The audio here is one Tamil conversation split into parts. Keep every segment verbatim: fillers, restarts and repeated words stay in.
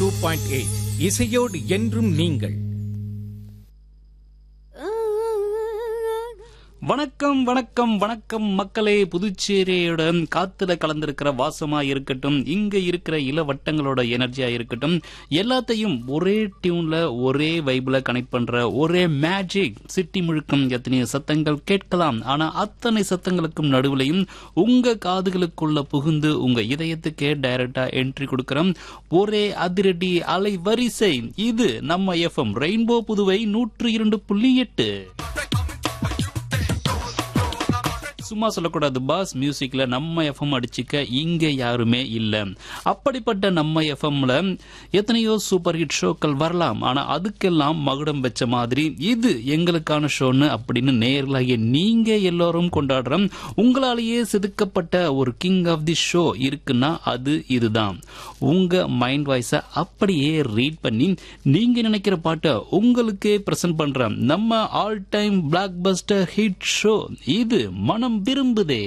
டூ பாயிண்ட் எயிட் இசையோடு என்றும் நீங்கள். வணக்கம் வணக்கம் வணக்கம் மக்களே. புதுச்சேரியோட காத்துல கலந்திருக்கிற வாசமா இருக்கட்டும், இங்க இருக்கிற இளவட்டங்களோட எனர்ஜியா இருக்கட்டும், எல்லாத்தையும் ஒரே டியூன்ல ஒரே வைப்ல கனெக்ட் பண்ற ஒரே மேஜிக். சிட்டி முழுக்கும் எத்தனையோ சத்தங்கள் கேட்கலாம், ஆனா அத்தனை சத்தங்களுக்கும் நடுவுலையும் உங்க காதுகளுக்குள்ள புகுந்து உங்க இதயத்துக்கே டைரக்டா என்ட்ரி கொடுக்கிற ஒரே அதிரடி அலை வரிசை இது நம்ம எஃப்எம் ரெயின்போ புதுவை நூற்று இரண்டு புள்ளி எட்டு. சும்மா சொல்லக்கூடாது பாஸ், மியூசிக்ல நம்ம எஃப்எம் அடிச்சுக்க இங்க யாருமே இல்ல. அப்படிப்பட்ட நம்ம எஃப்எம்ல எத்தனையோ சூப்பர் ஹிட் ஷோக்கள் வரலாம், ஆனா அதுக்கெல்லாம் மகுடம் வச்ச மாதிரி இது எங்களுக்கான ஷோன்னு அப்படின்னு நேர்களாகிய நீங்க எல்லாரும் கொண்டாடுற உங்களாலேயே செதுக்கப்பட்ட ஒரு கிங் ஆஃப் தி ஷோ இருக்குன்னா அது இதுதான். உங்க மைண்ட் வாய்ஸ அப்படியே ரீட் பண்ணி நீங்க நினைக்கிற பாட்டை உங்களுக்கே பிரசன்ட் பண்ற நம்ம all time black Bastar hit show இது மனம் விரும்புதே.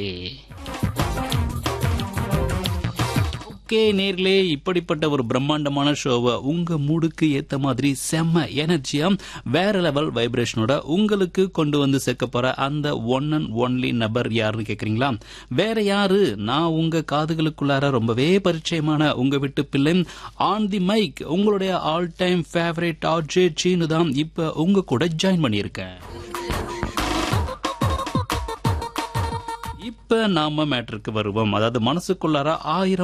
ஓகே நேர்களே, இப்படிப்பட்ட ஒரு பிரம்மாண்டமான ஷோவை உங்க மூடுக்கு ஏத்த மாதிரி செம்ம எனர்ஜியா வேற லெவல் வைப்ரேஷனோட உங்களுக்கு கொண்டு வந்து சேர்க்க போற அந்த ஒன் அண்ட் ஒன்லி நபர் யாருன்னு கேக்குறீங்களா? வேற யாரு, நான் உங்க காதுகளுக்குள்ளார ரொம்பவே பரிச்சயமான உங்க வீட்டு பிள்ளை ஆன் தி மைக் உங்களுடைய all time favourite RJ Seenu தான் இப்ப உங்க கூட ஜாயின் பண்ணியிருக்கேன். இப்ப நாம மேட்டருக்கு வருவோம். அதாவது மனசுக்குள்ளார ஆயிரம்